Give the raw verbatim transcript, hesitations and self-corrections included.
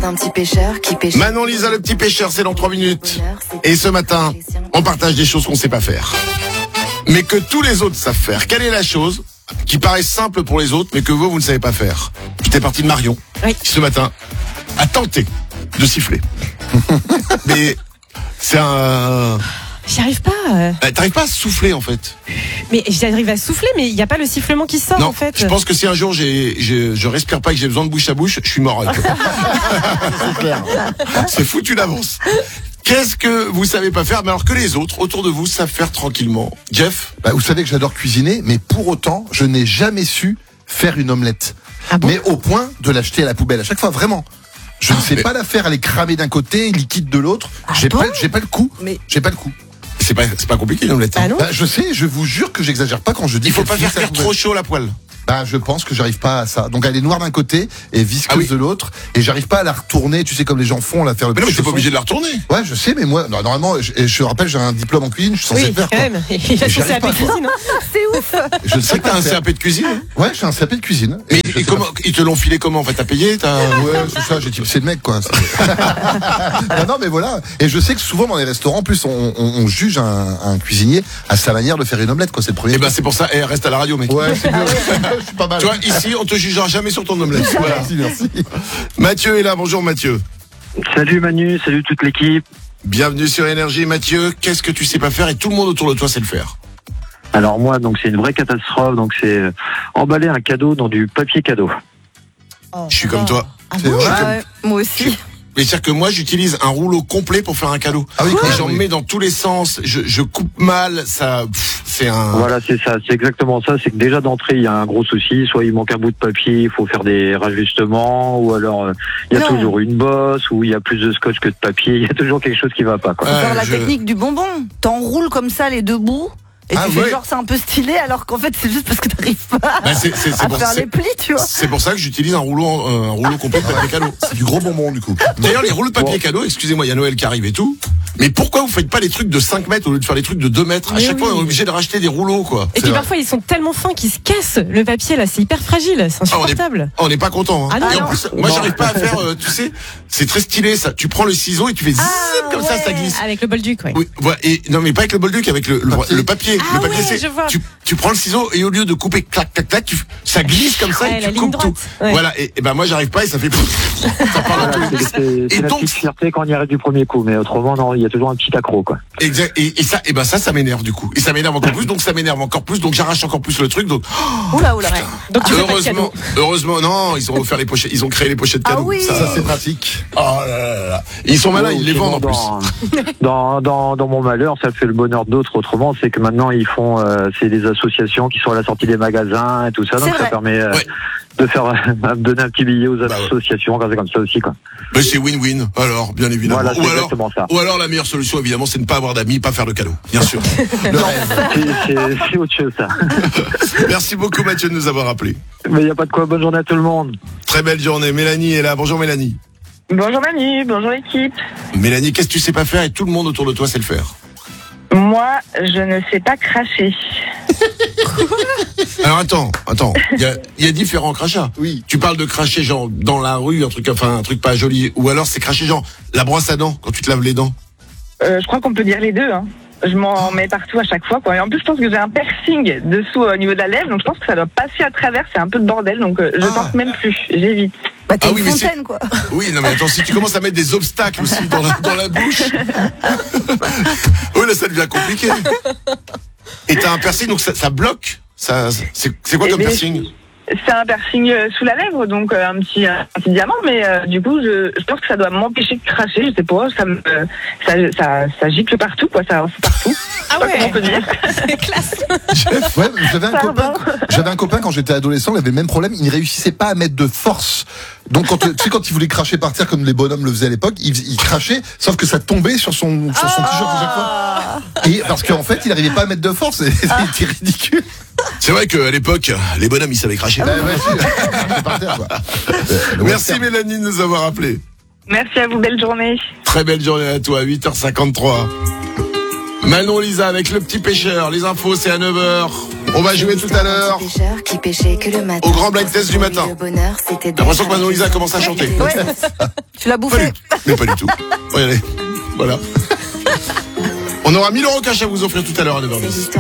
d'un petit pêcheur qui pêche. Manon Lisa, le petit pêcheur, c'est dans trois minutes. Et ce matin, on partage des choses qu'on sait pas faire, mais que tous les autres savent faire. Quelle est la chose qui paraît simple pour les autres, mais que vous, vous ne savez pas faire? J'étais parti de Marion, oui. qui ce matin a tenté de siffler. Mais c'est un... J'y arrive pas. Euh... T'arrives pas à souffler en fait. Mais j'arrive à souffler, mais il n'y a pas le sifflement qui sort non, en fait. Je pense que si un jour j'ai, j'ai, je respire pas et que j'ai besoin de bouche à bouche, je suis mort. C'est clair. C'est foutu d'avance. Qu'est-ce que vous savez pas faire, mais alors que les autres autour de vous savent faire tranquillement? Jeff? Bah, vous savez que j'adore cuisiner, mais pour autant, je n'ai jamais su faire une omelette. Ah bon? Mais au point de l'acheter à la poubelle à chaque fois, vraiment. Je ne sais mais... pas la faire, elle est cramée d'un côté, liquide de l'autre. Ah j'ai bon pas, j'ai pas le coup. Mais... J'ai pas le coup. C'est pas, c'est pas compliqué une omelette. Ah non. Bah, je sais, je vous jure que j'exagère pas quand je dis. Il faut qu'elle pas faire finit cuire sa trop chaud la poêle. Bah, je pense que j'arrive pas à ça. Donc elle est noire d'un côté et visqueuse ah oui. de l'autre, et j'arrive pas à la retourner. Tu sais comme les gens font, la faire le. Mais non, mais t'es pas chausson. obligé de la retourner. Ouais, je sais, mais moi, non, normalement, je, et je rappelle, j'ai un diplôme en cuisine, je suis censé Oui, le faire. quand Quoi. même. Il a J'y son arrive C A P pas, cuisine. C'est ouf. Je ne C'est sais vrai que t'as pas un faire. C A P de cuisine. Ouais, j'ai un C A P de cuisine. Mais je et sais comment, ils te l'ont filé comment en fait? T'as payé? T'as... Ouais, c'est ça, j'ai tipsé le mec, quoi. non, non, mais voilà. Et je sais que souvent dans les restaurants, en plus, on, on, on juge un, un cuisinier à sa manière de faire une omelette, quoi. C'est le premier. Et ben c'est pour ça, eh, reste à la radio, mec. Ouais, c'est mieux. Je suis pas mal. Tu vois, ici, on te jugera jamais sur ton omelette. Voilà. Merci, merci. Mathieu est là, bonjour Mathieu. Salut Manu, salut toute l'équipe. Bienvenue sur Énergie. Mathieu, qu'est-ce que tu sais pas faire et tout le monde autour de toi sait le faire? Alors moi, donc c'est une vraie catastrophe, donc c'est euh, emballer un cadeau dans du papier cadeau. Oh, Je suis comme toi. Ah C'est bon vrai. Ah ouais, moi aussi. Mais c'est-à-dire que moi, j'utilise un rouleau complet pour faire un cadeau. Ah oui, quand Et même, j'en oui. mets dans tous les sens. Je, je coupe mal. Ça, pff, c'est un. Voilà, c'est ça, c'est exactement ça. C'est que déjà d'entrée, il y a un gros souci. Soit il manque un bout de papier, il faut faire des rajustements, ou alors euh, il y a Non. toujours une bosse, ou il y a plus de scotch que de papier. Il y a toujours quelque chose qui va pas, quoi. Ouais, Faire la je- technique du bonbon. T'enroules comme ça les deux bouts. Et Ah tu ouais. fais genre c'est un peu stylé alors qu'en fait c'est juste parce que t'arrives pas Bah, c'est, c'est, c'est à pour, faire c'est, les plis, tu vois. c'est pour ça que j'utilise un rouleau, en- un rouleau complet de papier cadeau. C'est du gros bonbon, du coup. D'ailleurs, les rouleaux de papier cadeau, excusez-moi, il y a Noël qui arrive et tout. Mais pourquoi vous faites pas les trucs de cinq mètres au lieu de faire les trucs de deux mètres? À Mais chaque oui. fois, on est obligé de racheter des rouleaux, quoi. Et C'est puis vrai. parfois ils sont tellement fins qu'ils se cassent. Le papier là, c'est hyper fragile, c'est Ah, on est- insupportable. On n'est pas content. Hein. Ah non, et en non. plus, moi, Non. j'arrive pas à faire. euh, tu sais, c'est très stylé ça. Tu prends le ciseau et tu fais zip comme ça, ouais, ça glisse. Avec le bolduc, ouais. Oui, voilà, et non mais pas avec le bolduc, avec le, le, Papier. le papier. Ah le papier, ouais, c'est je vois. tu, tu prends le ciseau et au lieu de couper clac clac clac, tu, ça glisse comme ça Ouais, et la tu ligne coupes droite. tout. Ouais. Voilà, et, et ben moi j'arrive pas et ça fait ça part dans tous Voilà, les c'est, sens. c'est, Et c'est la donc- petite fierté quand on y arrive du premier coup, mais autrement, non, il y a toujours un petit accro, quoi. Exact. Et, et ça, et ben ça, ça m'énerve du coup. Et ça m'énerve encore plus, donc ça m'énerve encore plus, donc j'arrache encore plus le truc. Donc Oula oula. Ouais. Donc tu fais pas de heureusement, cadeau. heureusement, non, ils ont offert les pochettes, ils ont créé les pochettes Ah cadeaux. oui. Ça, Ça, c'est pratique. oh là là là là. Ils sont malins, Ouais, ils les c'est vendent en bon, plus. Dans, dans, dans, dans mon malheur, ça fait le bonheur d'autres autrement, c'est que maintenant ils font, euh, c'est des associations qui sont à la sortie des magasins et tout ça, C'est donc ça vrai. permet euh, Ouais. de faire, de donner un petit billet aux ouais. associations quand c'est comme ça aussi, quoi. Mais c'est win-win. Alors, bien évidemment. Voilà, c'est ou alors, exactement ça. ou alors la meilleure solution évidemment, c'est de ne pas avoir d'amis, pas faire de cadeaux. Bien sûr. Le rêve. C'est, c'est, c'est autre chose, ça. Merci beaucoup Mathieu de nous avoir appelé. Mais il n'y a pas de quoi. Bonne journée à tout le monde. Très belle journée. Mélanie est là. Bonjour Mélanie. Bonjour Manu, bonjour l'équipe. Mélanie, qu'est-ce que tu sais pas faire et tout le monde autour de toi sait le faire? Moi, je ne sais pas cracher. Alors attends, attends. Il y a, il y a différents crachats. Oui. Tu parles de cracher genre dans la rue, un truc, enfin un truc pas joli, ou alors c'est cracher genre la brosse à dents quand tu te laves les dents. Euh, je crois qu'on peut dire les deux. Hein. Je m'en mets partout à chaque fois, quoi. Et en plus, je pense que j'ai un piercing dessous euh, au niveau de la lèvre, donc je pense que ça doit passer à travers. C'est un peu le bordel, donc euh, je Ah. pense même plus. J'évite. Bah t'es Ah une oui, mais c'est- fontaine quoi. Oui, non mais attends, si tu commences à mettre des obstacles aussi dans la, dans la bouche, oui là ça devient compliqué. Et t'as un piercing donc ça, ça bloque. Ça, c'est, c'est quoi Eh comme bien, piercing? C'est un piercing euh, sous la lèvre, donc euh, un petit un petit diamant, mais euh, du coup, je, je pense que ça doit m'empêcher de cracher. Je sais pas, ça me euh, ça, ça ça gicle partout, quoi. Ça c'est partout. Ah Je sais pas comment on ouais. peut dire. C'est classe. Ouais, j'avais un Pardon. copain, j'avais un copain quand j'étais adolescent, il avait le même problème, il ne réussissait pas à mettre de force. Donc quand, tu sais, quand il voulait cracher par terre comme les bonhommes le faisaient à l'époque, il, il crachait, sauf que ça tombait sur son, sur son t-shirt à chaque fois. Et parce qu'en fait, il n'arrivait pas à mettre de force, c'était ridicule. C'est vrai qu'à l'époque, les bonhommes ils savaient cracher. Ouais, ouais, c'est- par terre, quoi. Euh, le Merci western. Mélanie de nous avoir appelé. Merci à vous, belle journée. Très belle journée à toi, huit heures cinquante-trois. Manon Lisa avec le petit pêcheur. Les infos, c'est à neuf heures. On va jouer tout à l'heure au grand blind test du matin. J'ai l'impression que Manon Lisa commence à chanter. Ouais. Tu l'as Pas bouffé. du, mais pas du tout. Regardez. Voilà. On aura mille euros cash à vous offrir tout à l'heure à neuf heures dix.